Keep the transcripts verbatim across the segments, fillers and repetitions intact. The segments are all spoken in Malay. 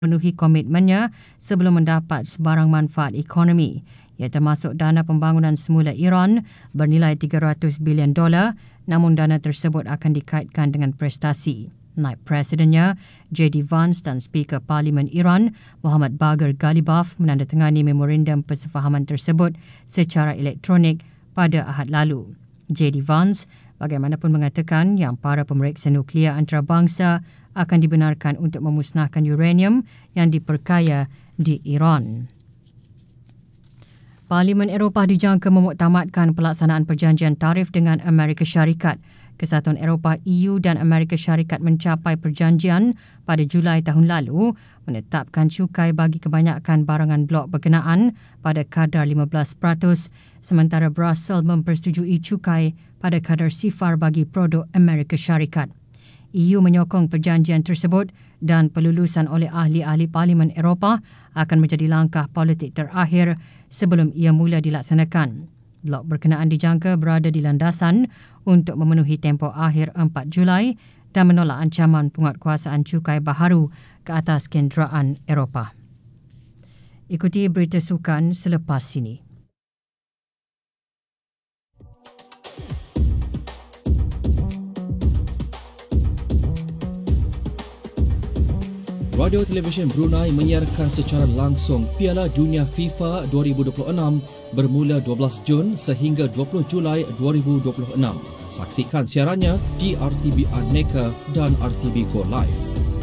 memenuhi komitmennya sebelum mendapat sebarang manfaat ekonomi. Ia termasuk dana pembangunan semula Iran bernilai tiga ratus bilion dolar, namun dana tersebut akan dikaitkan dengan prestasi. Naib Presidennya, J D Vance dan Speaker Parlimen Iran, Muhammad Bagher Ghalibaf menandatangani memorandum persefahaman tersebut secara elektronik pada Ahad lalu. J D Vance bagaimanapun mengatakan yang para pemeriksa nuklear antarabangsa akan dibenarkan untuk memusnahkan uranium yang diperkaya di Iran. Parlimen Eropah dijangka memuktamadkan pelaksanaan perjanjian tarif dengan Amerika Syarikat. Kesatuan Eropah E U dan Amerika Syarikat mencapai perjanjian pada Julai tahun lalu menetapkan cukai bagi kebanyakan barangan blok berkenaan pada kadar lima belas peratus, sementara Brussels mempersetujui cukai pada kadar sifar bagi produk Amerika Syarikat. E U menyokong perjanjian tersebut dan pelulusan oleh ahli-ahli Parlimen Eropah akan menjadi langkah politik terakhir sebelum ia mula dilaksanakan. Blok berkenaan dijangka berada di landasan untuk memenuhi tempoh akhir empat Julai dan menolak ancaman penguatkuasaan cukai baharu ke atas kenderaan Eropah. Ikuti berita sukan selepas ini. Radio Televisyen Brunei menyiarkan secara langsung Piala Dunia FIFA dua ribu dua puluh enam bermula dua belas Jun sehingga dua puluh Julai dua ribu dua puluh enam. Saksikan siarannya di R T B Aneka dan R T B Go Live.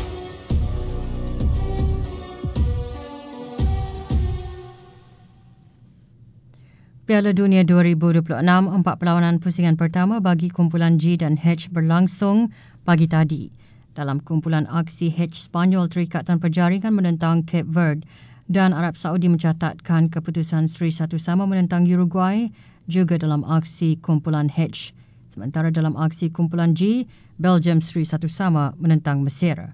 Piala Dunia dua ribu dua puluh enam, empat perlawanan pusingan pertama bagi kumpulan G dan H berlangsung pagi tadi. Dalam kumpulan aksi H, Spanyol terikat tanpa jaringan menentang Cape Verde dan Arab Saudi mencatatkan keputusan seri satu sama menentang Uruguay juga dalam aksi kumpulan H. Sementara dalam aksi kumpulan G, Belgium seri satu sama menentang Mesir.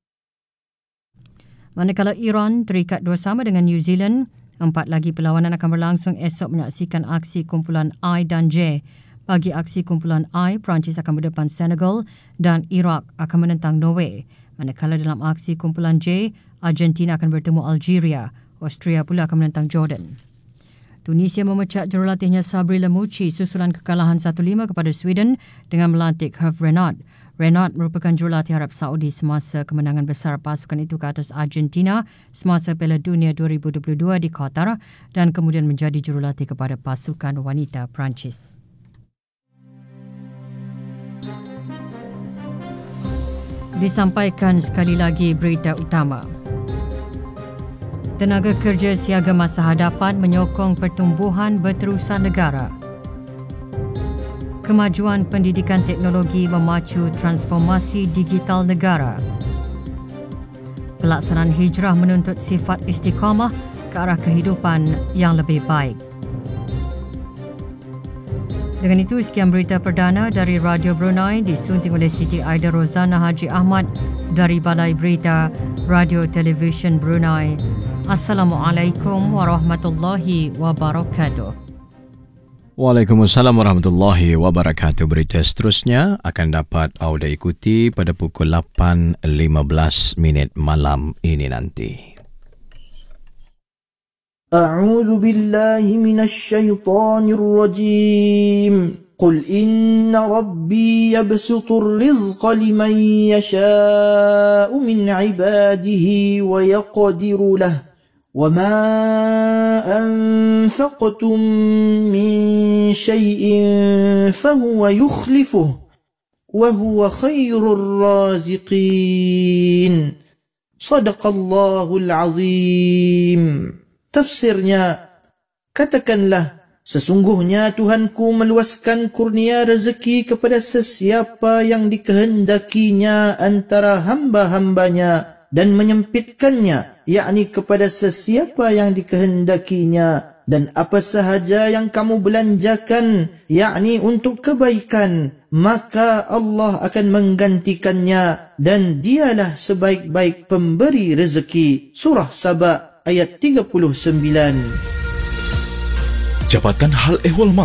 Manakala Iran terikat dua sama dengan New Zealand, empat lagi perlawanan akan berlangsung esok menyaksikan aksi kumpulan I dan J. Bagi aksi kumpulan I, Perancis akan berdepan Senegal dan Iraq akan menentang Norway. Manakala dalam aksi kumpulan J, Argentina akan bertemu Algeria, Austria pula akan menentang Jordan. Tunisia memecat jurulatihnya Sabri Lamouchi susulan kekalahan satu lima kepada Sweden dengan melantik Hervé Renard. Renard merupakan jurulatih Arab Saudi semasa kemenangan besar pasukan itu ke atas Argentina semasa Piala Dunia dua ribu dua puluh dua di Qatar dan kemudian menjadi jurulatih kepada pasukan wanita Perancis. Disampaikan sekali lagi berita utama. Tenaga kerja siaga masa hadapan menyokong pertumbuhan berterusan negara. Kemajuan pendidikan teknologi memacu transformasi digital negara. Pelaksanaan hijrah menuntut sifat istiqamah ke arah kehidupan yang lebih baik. Dengan itu, sekian berita perdana dari Radio Brunei disunting oleh Siti Aida Rozana Haji Ahmad dari Balai Berita Radio Televisyen Brunei. Assalamualaikum warahmatullahi wabarakatuh. Waalaikumsalam warahmatullahi wabarakatuh. Berita seterusnya akan dapat anda ikuti pada pukul lapan lima belas minit malam ini nanti. أعوذ بالله من الشيطان الرجيم قل إن ربي يبسط الرزق لمن يشاء من عباده ويقدر له وما أنفقتم من شيء فهو يخلفه وهو خير الرازقين صدق الله العظيم. Tafsirnya, katakanlah, sesungguhnya Tuhanku meluaskan kurnia rezeki kepada sesiapa yang dikehendakinya antara hamba-hambanya dan menyempitkannya, yakni kepada sesiapa yang dikehendakinya, dan apa sahaja yang kamu belanjakan, yakni untuk kebaikan, maka Allah akan menggantikannya dan dialah sebaik-baik pemberi rezeki. Surah Saba ayat tiga puluh sembilan. Jabatan Hal Ehwal Masjid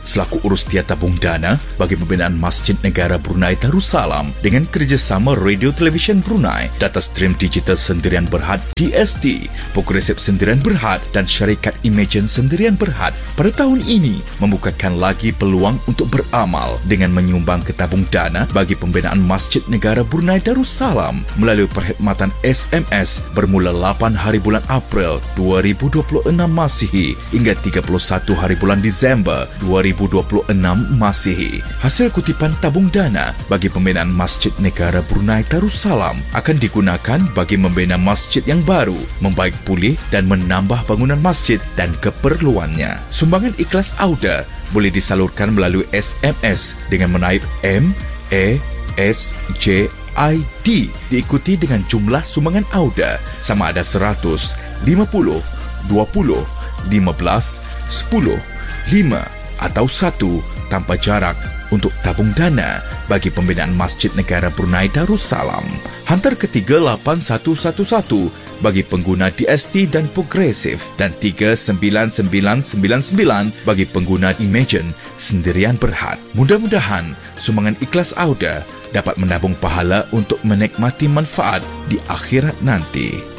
selaku urustia tabung dana bagi pembinaan Masjid Negara Brunei Darussalam dengan kerjasama Radio Television Brunei, Data Stream Digital Sendirian Berhad D S T, Progresif Sendirian Berhad dan Syarikat Imagine Sendirian Berhad pada tahun ini membukakan lagi peluang untuk beramal dengan menyumbang ke tabung dana bagi pembinaan Masjid Negara Brunei Darussalam melalui perkhidmatan S M S bermula lapan hari bulan April dua ribu dua puluh enam Masihi hingga tiga puluh satu hari bulan Disember dua ribu dua puluh enam Masihi. Hasil kutipan tabung dana bagi pembinaan Masjid Negara Brunei Darussalam akan digunakan bagi membina masjid yang baru, membaik pulih dan menambah bangunan masjid dan keperluannya. Sumbangan ikhlas Auda boleh disalurkan melalui S M S dengan menaip M A S J I D diikuti dengan jumlah sumbangan Auda sama ada seratus, lima puluh, dua puluh, lima belas, sepuluh, lima atau satu tanpa jarak untuk tabung dana bagi pembinaan Masjid Negara Brunei Darussalam. Hantar ke tiga lapan satu satu satu bagi pengguna D S T dan Progresif dan tiga sembilan sembilan sembilan sembilan bagi pengguna Imagine Sendirian Berhad. Mudah-mudahan sumbangan ikhlas Auda dapat menabung pahala untuk menikmati manfaat di akhirat nanti.